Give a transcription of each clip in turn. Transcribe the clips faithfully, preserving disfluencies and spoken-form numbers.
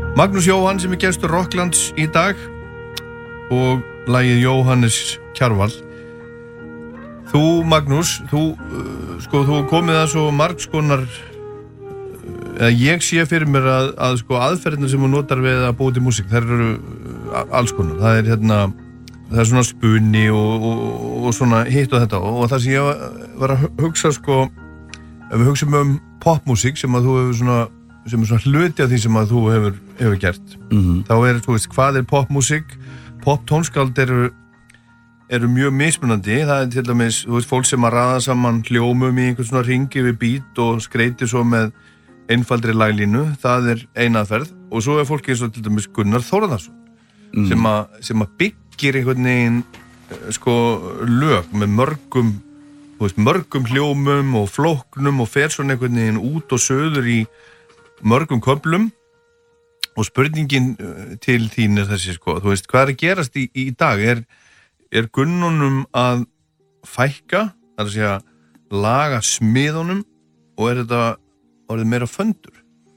Magnús Jóhann sem er gestur Rocklands í dag og lagið Jóhannes Kjarval. Þú, Magnús, þú, uh, sko, þú komið að svo margskonar, eða ég sé fyrir mér að, að sko, aðferðina sem þú notar við að búa til músík, þær eru alls konar. Það er hérna, það er svona spunni og, og, og svona hitt og þetta og það sem ég var að hugsa, sko, ef við hugsaum um popmúsík sem að þú hefur svona, sem er svona hluti af því sem að þú hefur, hefur gert. Mm-hmm. Þá er, þú veist, hvað er popmúsík? Poptónskáld eru, eru mjög mismunandi. Það er til dæmis, þú veist, fólk sem að raða saman hljómum í einhvern svona ringi við beat og skreitir svo með einfaldri laglínu. Það er eina aðferð. Og svo er fólk eins og til dæmis Gunnar Þórðarson mm. sem, að, sem að byggir einhvern veginn, sko, lög með mörgum, þú veist, mörgum hljómum og flóknum og fer svona einhvern veginn út og söður í mörgum köflum og spurningin til þín er þessi, sko, þú veist, hvað er að gerast í, í dag? Er, er Gunnunum að fækka, það er að segja laga smiðunum og er þetta orðið meira föndur?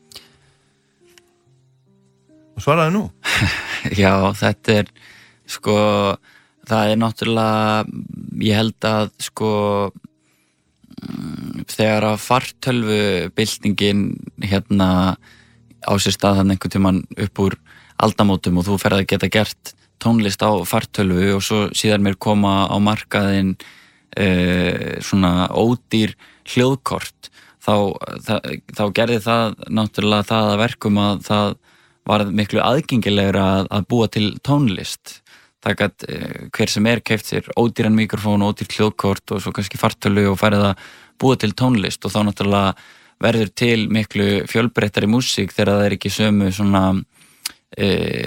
Og svaraði nú. Já, þetta er, sko, það er náttúrulega, ég held að, sko, þegar að fartölvubyltingin hérna á sér stað þannig einhvern tímann upp úr aldamótum og þú ferð að geta gert tónlist á fartölvu og svo síðan mér koma á markaðinn uh, svona ódýr hljóðkort þá, það, þá gerði það náttúrulega það að verkum að það var miklu aðgengilegra að, að búa til tónlist. Það gat uh, hver sem er keypt sér ódýran mikrofón, ódýrt hljóðkort og svo kannski fartölvu og farið að búa til tónlist og þá náttúrulega verður til miklu fjölbreyttari músík þegar það er ekki sömu svona e,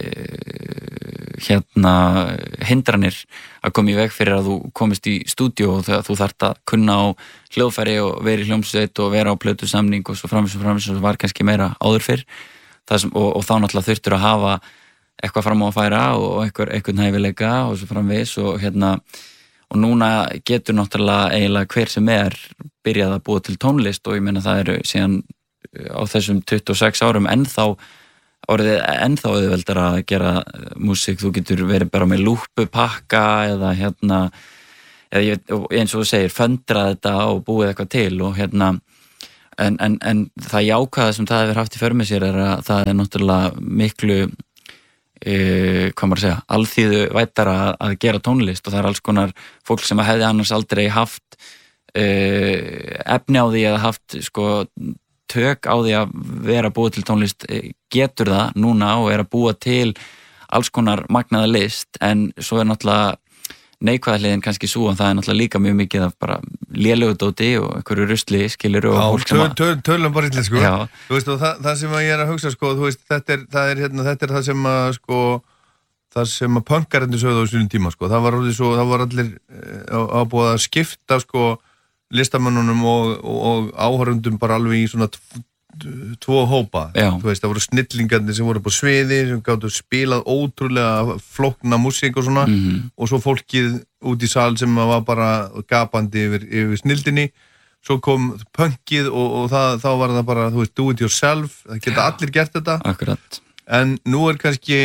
hérna hindranir að koma í veg fyrir að þú komist í stúdíó og þegar þú þarft að kunna á hljóðfæri og vera í hljómsveit og vera á plötusamning og svo framins og framins og var kannski meira áður fyrr sem, og, og þá náttúrulega þurftur að hafa eitthvað fram á að færa og eitthvað, eitthvað hæfileika og svo framvis og hérna og núna getur náttúrulega eiginlega hver sem er byrjað að búa til tónlist og ég meina það eru síðan á þessum tuttugu og sex árum ennþá orðið ennþá auðveldar að gera músík, þú getur verið bara með lúppupakka eða hérna eða ég, eins og þú segir föndra þetta og búið eitthvað til og hérna en, en, en það jákvæða sem það hefur haft í för með sér er að það er náttúrulega miklu Uh, hvað maður að segja, alþýðu vætara að, að gera tónlist og það er alls konar fólk sem hefði annars aldrei haft uh, efni á því eða haft sko tök á því að vera búið til tónlist getur það núna og er að búa til alls konar magnaða list en svo er náttúrulega neikvæða hliðin kannski svo en það er náttúrulega líka mjög mikið af bara lélegu dóti og einhverju rusli skilur og fólk sem að Já, töl, tölum bara ítli, sko. Þú veist, og það, það sem ég er að hugsa, sko, þú veist, þetta er, það er, hérna, þetta er það sem að, sko, það sem að punkararnir sögðu á sínum tíma, sko, það var orðið svo, það var allir ábúið að skipta, sko, listamönnunum og, og, og áhorfundum bara alveg í svona tvo hópa, Já. Þú veist, það voru snillingarnir sem voru upp á sviði, sem gáttu spilað ótrúlega flókna músík og svona mm-hmm. og svo fólkið út í sal sem var bara gapandi yfir, yfir snildinni, svo kom punkið og, og það, þá var það bara, þú veist, do it yourself, það geta Já. Allir gert þetta. Akkurat. En nú er kannski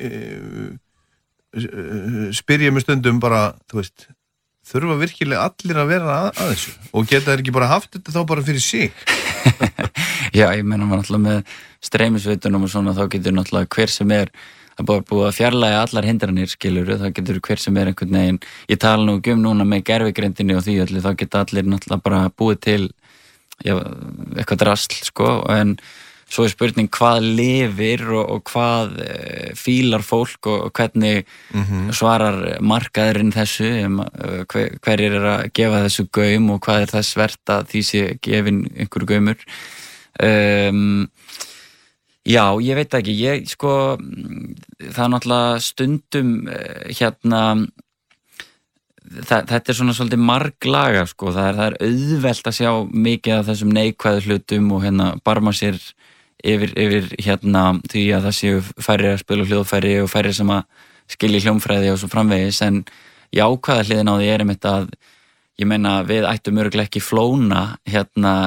spyr ég mig stundum bara, þú veist, þurfa virkilega allir að vera að, að þessu og geta þeir ekki bara haft þetta þá bara fyrir sig? Já, ég meina maður náttúrulega með streymisveitunum og svona þá getur náttúrulega hver sem er að bara búið að fjarlæga allar hindranir skilur, þá getur hver sem er einhvern veginn, ég tala nú um núna með gervigreindinni og því allir, þá geta allir náttúrulega bara búið til já, eitthvað drasl sko, en svo er spurning hvað lifir og, og hvað e, fílar fólk og, og hvernig mm-hmm. svarar markaðurinn þessu um, hver, hverjir er að gefa þessu gaum og hvað er þess vert að því sé gefin einhver gaumur um, já, ég veit ekki ég sko það er náttúrulega stundum hérna það, þetta er svona svolítið marglaga sko, það er, það er auðvelt að sjá mikið af þessum neikvæðu hlutum og hérna barma sér Yfir, yfir hérna því að það séu færri að spila hljóðfæri og færri sem að skilja hljómfræði og svo framvegis en jákvæða hliðin á því er einmitt að ég meina við ættum örugglega ekki flóna hérna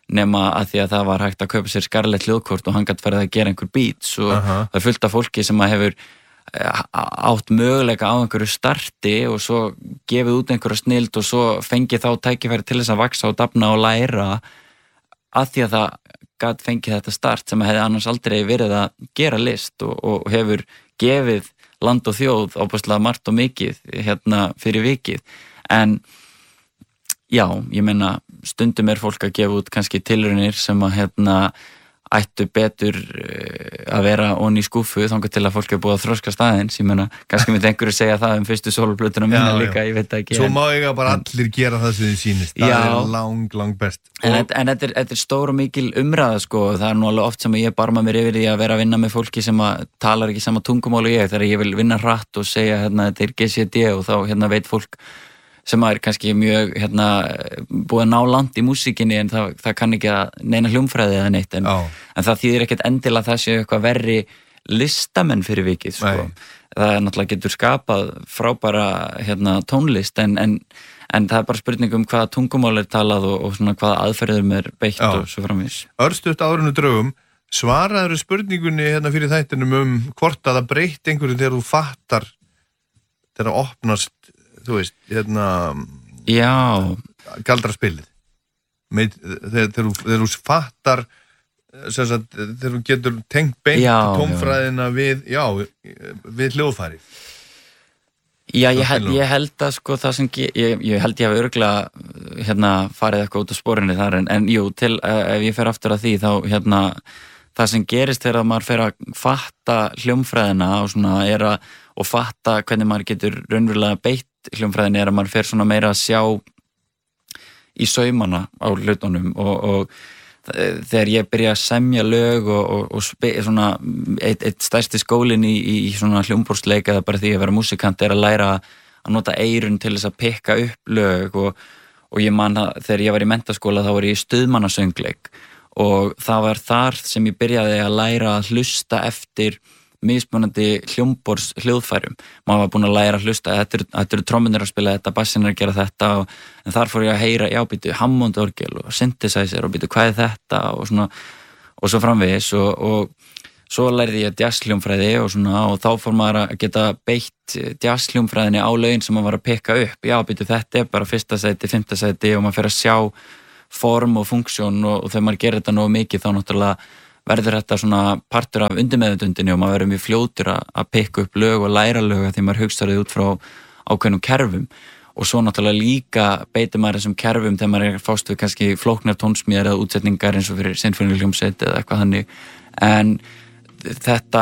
nema að því að það var hægt að kaupa sér Scarlett hljóðkort og hann gæti farið að gera einhver beats og uh-huh. það er fullt af fólki sem að hefur átt möguleika á einhverju starti og svo gefið út einhverja snild og svo fengið þá tækifæri til þess að vaksa og dafna og læra að því að það gat fengið þetta start sem hefði annars aldrei verið að gera list og, og hefur gefið land og þjóð ábúðslega margt og mikið hérna fyrir vikið en já, ég meina stundum er fólk að gefa út kannski tilraunir sem að hérna ættu betur að vera onni í skúfu þangað til að fólk er búið að þroska staðins, ég meina, kannski myndi einhverju segja það um fyrstu soloplötuna mína líka, ég veit ekki. Svo má eiga bara allir gera það sem þið sýnist, það já, er lang, lang best. En, og... en þetta er, er stór og mikil umræða, sko, það er nú alveg oft sem ég barma mér yfir því að vera að vinna með fólki sem að talar ekki sama tungumál og ég, þegar ég vil vinna hratt og segja, hérna, þetta er G C D og þá, hérna, veit fólk sem er kannski mjög hérna, búið að ná langt í músíkinni en það, það kann ekki að neina hljómfræði eða neitt en, oh. en það þýðir ekkert endilega það sé eitthvað verri listamenn fyrir vikið sko. Það er náttúrulega getur skapað frábæra hérna, tónlist en, en, en það er bara spurning um hvaða tungumál er talað og, og svona hvaða aðferðum er beitt oh. og svo framvís. Örstutt áðurinn og draugum, svaraður spurningunni hérna fyrir þættinum um hvort að það breytt einhverju þegar þú fattar þegar það opnast þú veist, hérna já galdraspilið Með, þegar, þegar, þegar þú fattar sagt, þegar þú getur tengt beint já, tónfræðina já. við já, við hljóðfæri Já, ég held, ég held að sko það sem ég, ég held ég hafi örugglega hérna farið eitthvað út á sporinu þar en, en jú, til ef ég fer aftur að því þá hérna það sem gerist þegar maður fer að fatta hljómfræðina og svona er að og fatta hvernig maður getur raunverulega beitt hljómfræðinni er að maður fer svona meira að sjá í saumana á hlutunum og, og þegar ég byrja að semja lög og, og, og spe, svona eitt, eitt stærsti skólinn í, í svona hljómborðsleik eða bara því að vera músikant er að læra að nota eyrun til þess að pikka upp lög og, og ég man að þegar ég var í menntaskóla þá var ég í stuðmannasöngleik og það var þar sem ég byrjaði að læra að hlusta eftir mismunandi hljómborðs hljóðfærum maður var búinn að læra að hlusta þetta eru, eru trommunir að spila þetta, bassin er að gera þetta og, en þar fór ég að heyra, já býtu Hammond orgel og synthesizer og býtu hvað er þetta og svona og svo framvegis og, og svo lærði ég jazzhljómfræði og svona og þá fór maður að geta beitt jazzhljómfræðinni á lögin sem maður var að pikka upp já býtu þetta er bara fyrsta sæti, fimmta sæti og maður fer að sjá form og funksjón og, og þegar maður gerir þetta nógu mikið þá náttúrulega verður þetta svona partur af undirmeðvitundinni og maður verður mjög fljótur að pikka upp lög og læra lög því maður hugsaði út frá ákveðnum kerfum og svo náttúrulega líka beitir maður þessum kerfum þegar maður er fást við kannski flóknar tónsmíðar eða útsetningar eins og fyrir sinfóníuhljómsveit eða eitthvað þannig en þetta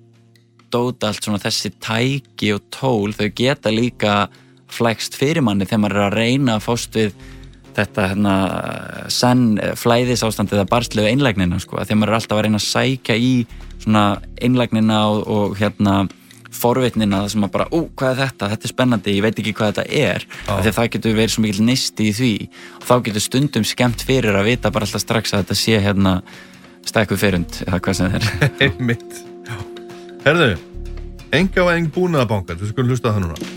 dót allt svona þessi tæki og tól þau geta líka flækst fyrir manni þegar maður er að reyna að fást við þetta hérna senn flæðisástand eða barslegu einlægnina sko, að því maður er alltaf að reyna að sækja í svona einlægnina og, og hérna forvitnina það sem að bara, ú, hvað er þetta? Þetta er spennandi, ég veit ekki hvað þetta er ah. af því að það getur verið svo mikil nisti í því og þá getur stundum skemmt fyrir að vita bara alltaf strax að þetta sé hérna stækkuð ferund, eða hvað sem það er Einmitt Herðu, engavæðing búnaðarbankan, þú skulum hlusta það núna